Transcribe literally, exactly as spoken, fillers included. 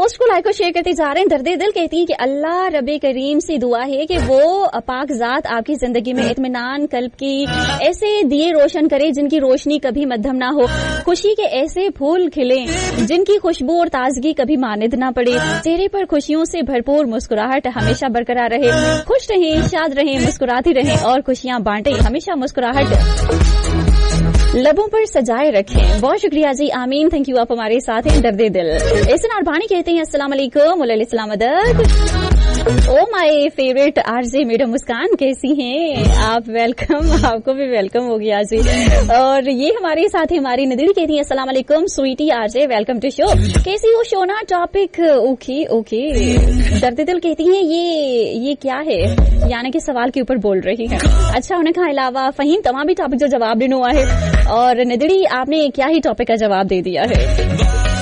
Post کو like اور share کرتے جا رہے ہیں. درد دل کہتی ہے کہ اللہ رب کریم سے دعا ہے کہ وہ پاک ذات آپ کی زندگی میں اطمینان قلب کی ایسے دیے روشن کرے جن کی روشنی کبھی مدھم نہ ہو, خوشی کے ایسے پھول کھلیں جن کی خوشبو اور تازگی کبھی ماند نہ پڑے, چہرے پر خوشیوں سے بھرپور مسکراہٹ ہمیشہ برقرار رہے, خوش رہیں, شاد رہیں, مسکراتی رہیں اور خوشیاں بانٹیں, ہمیشہ مسکراہٹ لبوں پر سجائے رکھیں. بہت شکریہ جی, آمین, تھینک یو, آپ ہمارے ساتھ ہیں. درد دل احسن اربانی کہتے ہیں السلام علیکم. علیہ السلام مدد. او my favourite R J madam مسکان, کیسی ہیں آپ؟ ویلکم, آپ کو بھی ویلکم ہو گیا جی. اور یہ ہمارے ساتھ ہیں ہماری ندیل کہتی ہیں السلام علیکم sweaty R J, welcome to show. کیسی ہو شونا؟ Topic okay okay. درد دل کہتی ہیں یہ یہ کیا ہے, یعنی کہ سوال کے اوپر بول رہی ہے. اچھا ہونے کا علاوہ فہیم تمام بھی ٹاپک جو جواب دینا ہوا ہے, اور ندڑی آپ نے کیا ہی ٹاپک کا جواب دے دیا ہے.